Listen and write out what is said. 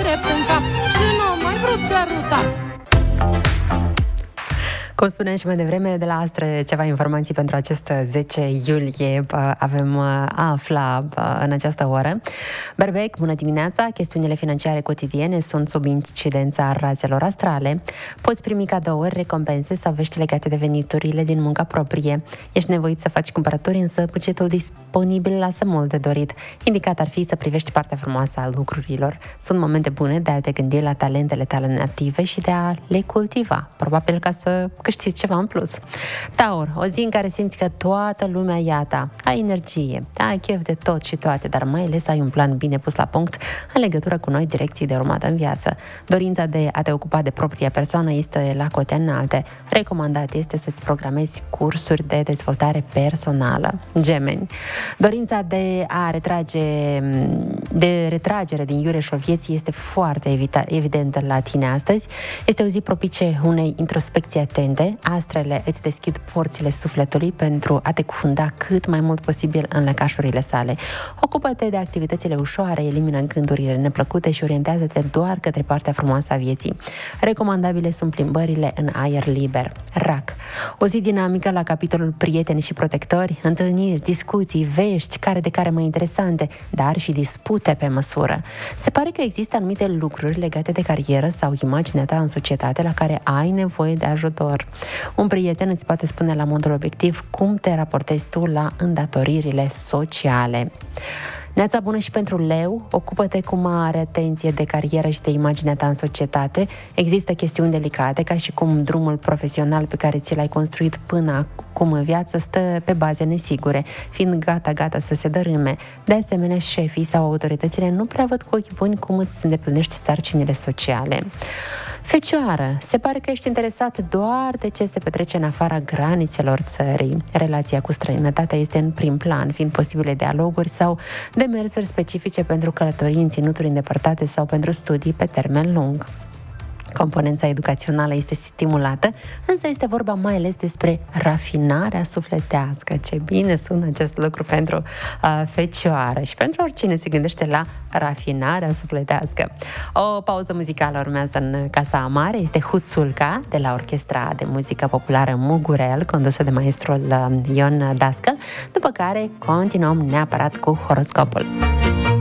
drept în cap și n-am mai vrut să arătat. Cum spuneam și mai devreme, de la Astre ceva informații pentru acest 10 iulie avem a afla în această oră. Berbec, bună dimineața! Chestiunile financiare cotidiene sunt sub incidența razelor astrale. Poți primi cadouri, recompense sau vești legate de veniturile din munca proprie. Ești nevoit să faci cumpărături, însă bugetul disponibil lasă mult de dorit. Indicat ar fi să privești partea frumoasă a lucrurilor. Sunt momente bune de a te gândi la talentele tale native și de a le cultiva. Probabil ca să câștiți ceva în plus. Taur, o zi în care simți că toată lumea e a ta. Ai energie, ai chef de tot și toate, dar mai ales ai un plan bine pus la punct în legătură cu noi direcții de urmat în viață. Dorința de a te ocupa de propria persoană este la cote înalte. Recomandat este să-ți programezi cursuri de dezvoltare personală. Gemeni, dorința de retragere din iureșul vieții este foarte evidentă la tine astăzi. Este o zi propice unei introspecții atente. Astrele îți deschid porțile sufletului pentru a te cufunda cât mai mult posibil în lăcașurile sale. Ocupă-te de activitățile ușoare, elimină gândurile neplăcute și orientează-te doar către partea frumoasă a vieții. Recomandabile sunt plimbările în aer liber. Rac, o zi dinamică la capitolul prieteni și protectori, întâlniri, discuții, vești, care de care mai interesante, dar și dispute pe măsură. Se pare că există anumite lucruri legate de carieră sau imaginea ta în societate la care ai nevoie de ajutor. Un prieten îți poate spune la modul obiectiv cum te raportezi tu la îndatoririle sociale. Neața bună și pentru Leu, ocupă-te cu mare atenție de carieră și de imaginea ta în societate. Există chestiuni delicate, ca și cum drumul profesional pe care ți l-ai construit până acum în viață stă pe baze nesigure, fiind gata să se dărâme. De asemenea, șefii sau autoritățile nu prea văd cu ochi buni cum îți îndeplinești sarcinile sociale. Fecioară, se pare că ești interesat doar de ce se petrece în afara granițelor țării. Relația cu străinătatea este în prim plan, fiind posibile dialoguri sau demersuri specifice pentru călătorii în ținuturi îndepărtate sau pentru studii pe termen lung. Componența educațională este stimulată, însă este vorba mai ales despre rafinarea sufletească. Ce bine sună acest lucru pentru fecioară și pentru oricine se gândește la rafinarea sufletească. O pauză muzicală urmează în Casa Amare, este Huțulca de la Orchestra de Muzică Populară Mugurel, condusă de maestrul Ion Dascăl, după care continuăm neapărat cu horoscopul.